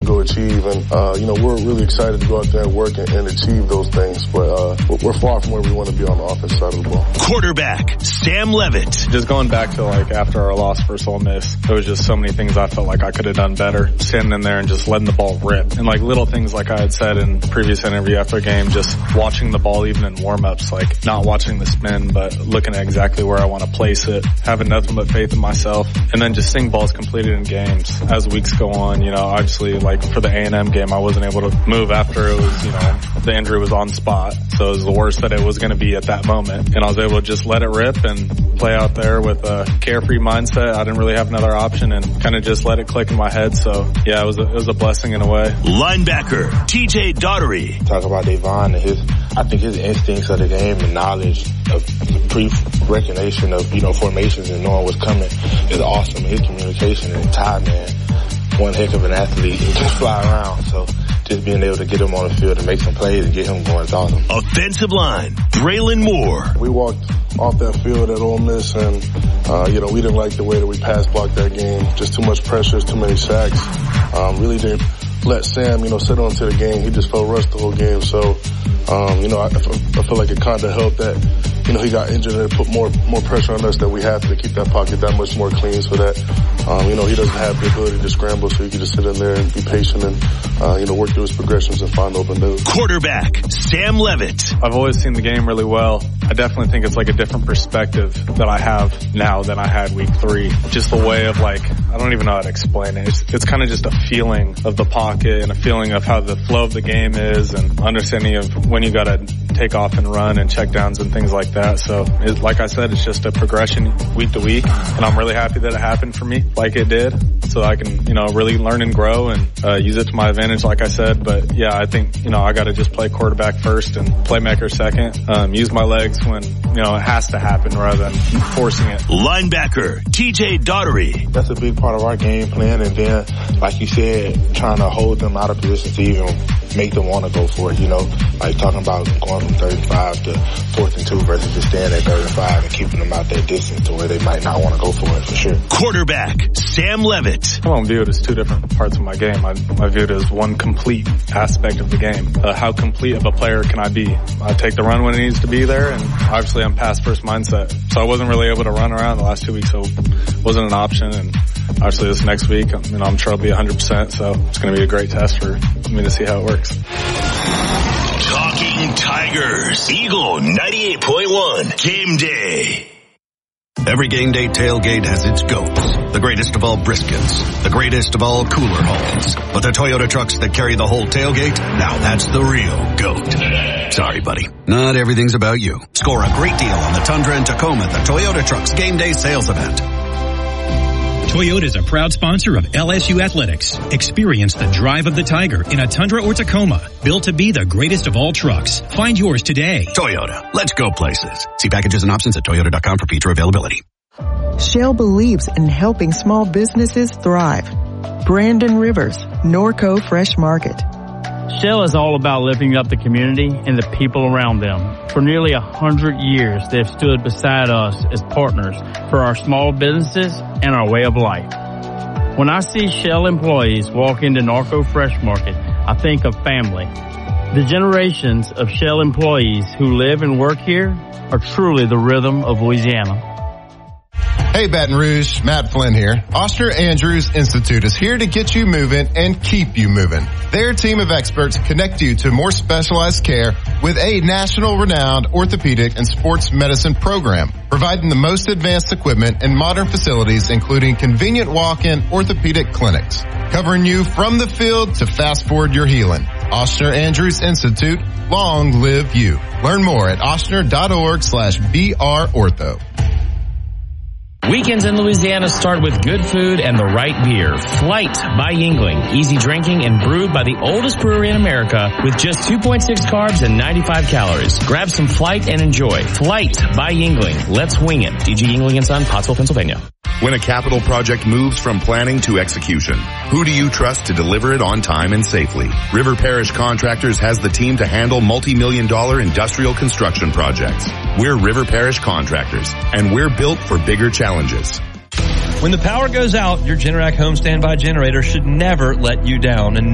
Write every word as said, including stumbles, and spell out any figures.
go achieve. And, uh, you know, we're really excited to go out there and work and, and achieve those things. But uh, we're far from where we want to be on the offense side of the ball. Quarterback, Sam Levitt. Just going back to, like, after our loss versus Ole Miss, there was just so many things I felt like I could have done better. Standing in there and just letting the ball rip. And, like, little things like I had said in the previous interview after a game, just watching the ball even in warm-ups, like not watching the spin, but looking at exactly where I want to place it, having nothing but faith in myself, and then just seeing balls completed in games as weeks go on. You know, obviously, like for the A and M game, I wasn't able to move after it was, you know, the injury was on spot. So it was the worst that it was going to be at that moment. And I was able to just let it rip and play out there with a carefree mindset. I didn't really have another option and kind of just let it click in my head. So yeah, it was a, it was a blessing in a way. Linebacker, T J Daugherty. Talk about Davon and his, I think his instincts of the game and knowledge of pre-recognition of, you know, formations and knowing what's coming is awesome. His communication and Ty, man, one heck of an athlete. He can fly around. So just being able to get him on the field and make some plays and get him going is awesome. Offensive line, Braylon Moore. We walked off that field at Ole Miss and, uh, you know, we didn't like the way that we pass blocked that game. Just too much pressure, too many sacks. Um, really didn't let Sam, you know, sit on to the game. He just felt rushed the whole game. So, um, you know, I, I feel like it kind of helped that, you know, he got injured and it put more, more pressure on us that we have to keep that pocket that much more clean so that, um, you know, he doesn't have the ability to scramble, so he can just sit in there and be patient and, uh, you know, work through his progressions and find open dudes. Quarterback, Sam Levitt. I've always seen the game really well. I definitely think it's like a different perspective that I have now than I had week three. Just the way of like, I don't even know how to explain it. It's, it's kind of just a feeling of the pocket and a feeling of how the flow of the game is and understanding of when you got to take off and run and check downs and things like that. So it, like I said, it's just a progression week to week, and I'm really happy that it happened for me like it did, so I can, you know, really learn and grow and uh, use it to my advantage like I said. But yeah, I think, you know, I got to just play quarterback first and playmaker second, um, use my legs when, you know, it has to happen rather than forcing it. Linebacker, T J Daugherty. That's a big part of our game plan, and then, like you said, trying to hold them out of position to even make them want to go for it, you know, like talking about going from thirty-five to fourth and two versus just staying at thirty-five and keeping them out that distance to where they might not want to go for it, for sure. Quarterback, Sam Levitt. I don't view it as two different parts of my game. I, I view it as one complete aspect of the game. Uh, how complete of a player can I be? I take the run when it needs to be there, and obviously I'm pass first mindset. So I wasn't really able to run around the last two weeks, so it wasn't an option. And obviously this next week, you know, I'm sure I'll be one hundred percent, so it's going to be a great test for me to see how it works. Talking Tigers, Eagle ninety-eight point one, Game Day. Every game day tailgate has its goats. The greatest of all briskets. The greatest of all cooler hauls. But the Toyota trucks that carry the whole tailgate, now that's the real goat. Sorry, buddy. Not everything's about you. Score a great deal on the Tundra and Tacoma at the Toyota Trucks Game Day Sales Event. Toyota is a proud sponsor of L S U Athletics. Experience the drive of the Tiger in a Tundra or Tacoma. Built to be the greatest of all trucks. Find yours today. Toyota. Let's go places. See packages and options at toyota dot com for feature availability. Shell believes in helping small businesses thrive. Brandon Rivers, Norco Fresh Market. Shell is all about lifting up the community and the people around them. For nearly a hundred years, they've stood beside us as partners for our small businesses and our way of life. When I see Shell employees walk into Norco Fresh Market, I think of family. The generations of Shell employees who live and work here are truly the rhythm of Louisiana. Hey Baton Rouge, Matt Flynn here. Oster Andrews Institute is here to get you moving and keep you moving. Their team of experts connect you to more specialized care with a national renowned orthopedic and sports medicine program, providing the most advanced equipment and modern facilities, including convenient walk-in orthopedic clinics, covering you from the field to fast forward your healing. Oster Andrews Institute, long live you. Learn more at ostner.org slash BR Ortho. Weekends in Louisiana start with good food and the right beer. Flight by Yuengling. Easy drinking and brewed by the oldest brewery in America with just two point six carbs and ninety-five calories. Grab some Flight and enjoy. Flight by Yuengling. Let's wing it. D G Yuengling and Son, Pottsville, Pennsylvania. When a capital project moves from planning to execution, who do you trust to deliver it on time and safely? River Parish Contractors has the team to handle multi-million dollar industrial construction projects. We're River Parish Contractors, and we're built for bigger challenges. When the power goes out, your Generac home standby generator should never let you down. And